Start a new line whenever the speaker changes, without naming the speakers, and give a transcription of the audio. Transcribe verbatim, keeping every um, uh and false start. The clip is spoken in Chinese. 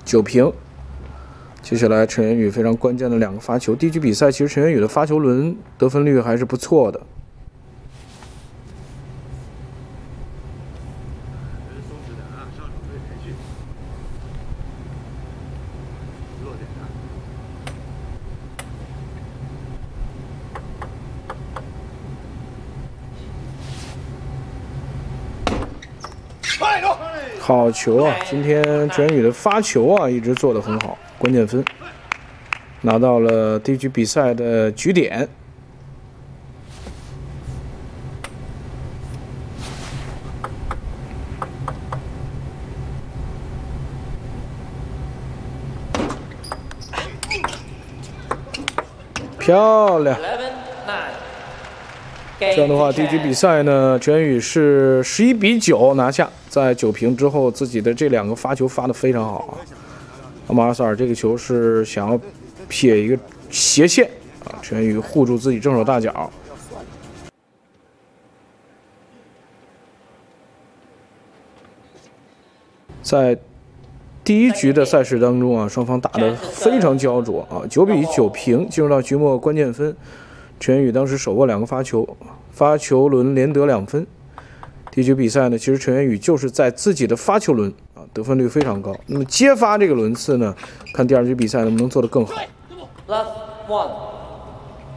九平。接下来陈元宇非常关键的两个发球，第一局比赛其实陈元宇的发球轮得分率还是不错的。 好球啊！今天陈元宇的发球啊一直做得很好，关键分拿到了第一局比赛的局点。漂亮！ 这样的话，第一局比赛呢，陈元宇是十一比九拿下。在九平之后，自己的这两个发球发得非常好啊。那么阿萨尔这个球是想要撇一个斜线啊，陈元宇护住自己正手大脚。在第一局的赛事当中啊，双方打得非常焦灼啊，九比九平，进入到局末关键分。 陈元宇当时手握两个发球，发球轮连得两分。第一局比赛呢，其实陈元宇就是在自己的发球轮啊，得分率非常高。那么接发这个轮次呢，看第二局比赛能不能做得更好。Last one.